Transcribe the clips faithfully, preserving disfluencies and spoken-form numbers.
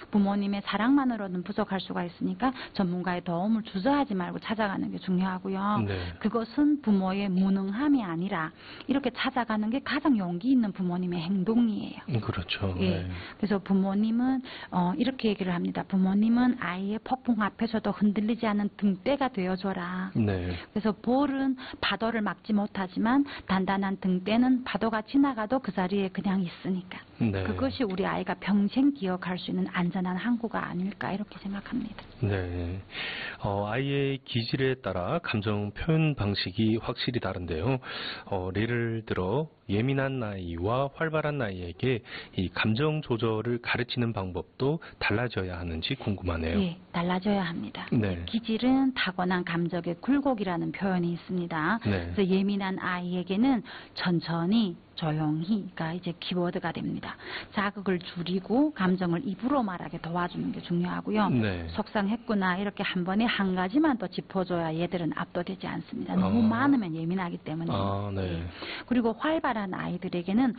부모님의 사랑만으로는 부족할 수가 있으니까 전문가의 도움을 주저하지 말고 찾아가는 게 중요하고요. 네. 그것은 부모의 무능함이 아니라 이렇게 찾아가는 게 가장 용기 있는 부모님의 행동이에요. 그렇죠. 예. 네. 그래서 부모님은 어, 이렇게 얘기를 합니다. 부모님은 아이의 폭풍 앞에서도 흔들리지 않는 등대가 되어줘라. 네. 그래서 볼은 파도를 막지 못하지만 단단한 등대는 파도가 지나가도 그 자리에 그냥 있으니까. 네. 그것이 우리 아이가 평생 기억할 수 있는 안전한 항구가 아닐까 이렇게 생각합니다. 네. 어, 아이의 기질에 따라 감정 표현 방식이 확실히 다른데요. 어, 예를 들어 예민한 아이와 활발한 아이에게 이 감정 조절을 가르치는 방법도 달라져야 하는지 궁금하네요. 예, 달라져야 합니다. 네. 기질은 타고난 감정의 굴곡이라는 표현이 있습니다. 네. 그래서 예민한 아이에게는 천천히 조용히가 이제 키워드가 됩니다. 자극을 줄이고 감정을 입으로 말하게 도와주는 게 중요하고요. 네. 속상했구나 이렇게 한 번에 한 가지만 더 짚어줘야 얘들은 압도되지 않습니다. 너무 아. 많으면 예민하기 때문에. 아, 네. 예. 그리고 활발한 아이들에게는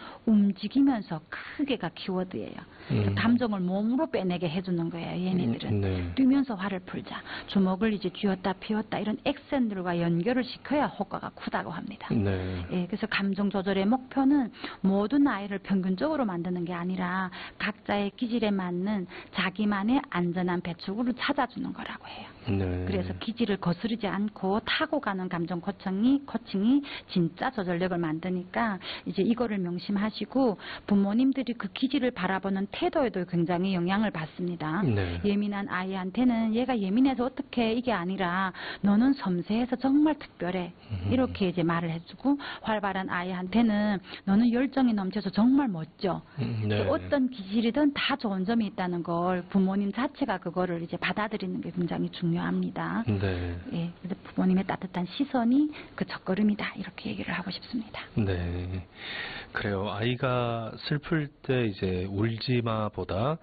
움직이면서 크게가 키워드예요. 음. 감정을 몸으로 빼내게 해주는 거예요. 얘네들은. 음, 네. 뛰면서 화를 풀자. 주먹을 이제 쥐었다 피웠다 이런 액션들과 연결을 시켜야 효과가 크다고 합니다. 네. 예, 그래서 감정 조절의 목표는 모든 아이를 평균적으로 만드는 게 아니라 각자의 기질에 맞는 자기만의 안전한 배출구를 찾아주는 거라고 해요. 네. 그래서 기질을 거스르지 않고 타고 가는 감정 코칭이, 코칭이 진짜 저절력을 만드니까 이제 이거를 명심하시고 부모님들이 그 기질을 바라보는 태도에도 굉장히 영향을 받습니다. 네. 예민한 아이한테는 얘가 예민해서 어떻게 이게 아니라 너는 섬세해서 정말 특별해. 이렇게 이제 말을 해주고 활발한 아이한테는 너는 열정이 넘쳐서 정말 멋져. 음, 네. 어떤 기질이든 다 좋은 점이 있다는 걸 부모님 자체가 그거를 이제 받아들이는 게 굉장히 중요합니다. 네. 예, 그래서 부모님의 따뜻한 시선이 그 첫걸음이다 이렇게 얘기를 하고 싶습니다. 네. 그래요. 아이가 슬플 때 이제 울지마보다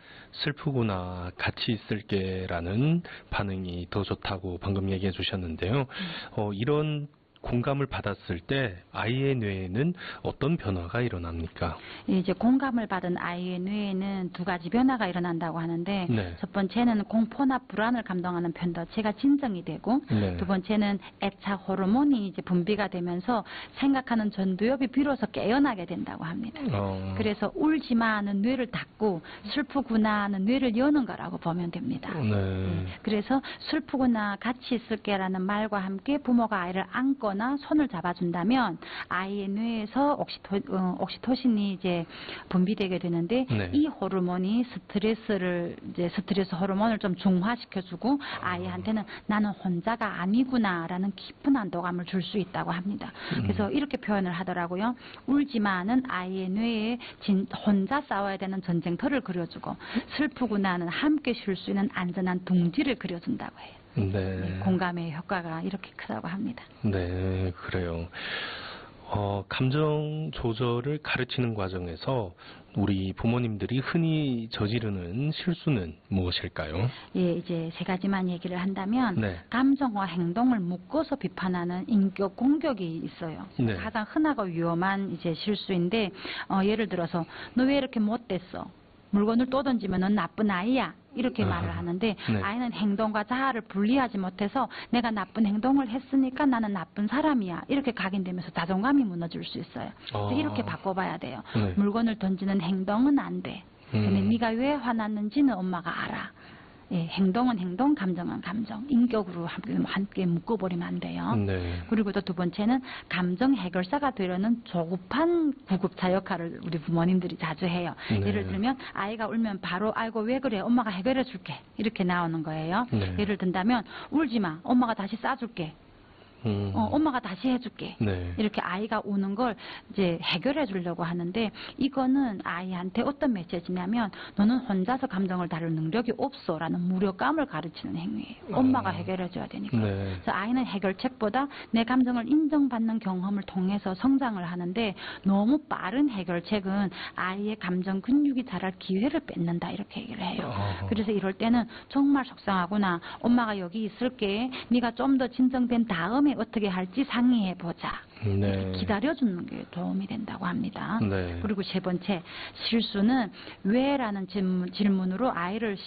슬프구나 같이 있을게라는 반응이 더 좋다고 방금 얘기해 주셨는데요. 어, 이런 공감을 받았을 때 아이의 뇌에는 어떤 변화가 일어납니까? 예, 이제 공감을 받은 아이의 뇌에는 두 가지 변화가 일어난다고 하는데 네. 첫 번째는 공포나 불안을 감당하는 편도체가 진정이 되고 네. 두 번째는 애착 호르몬이 이제 분비가 되면서 생각하는 전두엽이 비로소 깨어나게 된다고 합니다. 어... 그래서 울지마는 뇌를 닫고 슬프구나는 뇌를 여는 거라고 보면 됩니다. 네. 예, 그래서 슬프구나 같이 있을게라는 말과 함께 부모가 아이를 안고 거나 손을 잡아준다면 아이의 뇌에서 옥시토, 어, 옥시토신이 이제 분비되게 되는데 네. 이 호르몬이 스트레스를 이제 스트레스 호르몬을 좀 중화시켜주고 아이한테는 나는 혼자가 아니구나라는 깊은 안도감을 줄 수 있다고 합니다. 음. 그래서 이렇게 표현을 하더라고요. 울지마는 아이의 뇌에 진, 혼자 싸워야 되는 전쟁터를 그려주고 슬프구나는 함께 쉴 수 있는 안전한 둥지를 그려준다고 해요. 네. 공감의 효과가 이렇게 크다고 합니다. 네, 그래요. 어, 감정 조절을 가르치는 과정에서 우리 부모님들이 흔히 저지르는 실수는 무엇일까요? 예, 이제 세 가지만 얘기를 한다면 네. 감정과 행동을 묶어서 비판하는 인격 공격이 있어요. 네. 가장 흔하고 위험한 이제 실수인데 어, 예를 들어서 너 왜 이렇게 못됐어? 물건을 또 던지면 넌 나쁜 아이야. 이렇게 아, 말을 하는데 네. 아이는 행동과 자아를 분리하지 못해서 내가 나쁜 행동을 했으니까 나는 나쁜 사람이야. 이렇게 각인되면서 자존감이 무너질 수 있어요. 그래서 아. 이렇게 바꿔봐야 돼요. 네. 물건을 던지는 행동은 안 돼. 근데 음. 네가 왜 화났는지는 엄마가 알아. 예, 행동은 행동, 감정은 감정. 인격으로 함께, 함께 묶어버리면 안 돼요. 네. 그리고 또 두 번째는 감정 해결사가 되려는 조급한 구급차 역할을 우리 부모님들이 자주 해요. 네. 예를 들면 아이가 울면 바로 아이고 왜 그래 엄마가 해결해 줄게 이렇게 나오는 거예요. 네. 예를 든다면 울지 마 엄마가 다시 싸줄게. 음. 어, 엄마가 다시 해줄게. 네. 이렇게 아이가 우는 걸 이제 해결해 주려고 하는데 이거는 아이한테 어떤 메시지냐면 너는 혼자서 감정을 다룰 능력이 없어라는 무력감을 가르치는 행위예요. 엄마가 어. 해결해 줘야 되니까. 네. 그래서 아이는 해결책보다 내 감정을 인정받는 경험을 통해서 성장을 하는데 너무 빠른 해결책은 아이의 감정 근육이 자랄 기회를 뺏는다 이렇게 얘기를 해요. 어. 그래서 이럴 때는 정말 속상하구나. 엄마가 여기 있을게. 네가 좀 더 진정된 다음에 어떻게 할지 상의해 보자. 네. 기다려주는 게 도움이 된다고 합니다. 네. 그리고 세 번째 실수는 왜라는 질문, 질문으로 아이를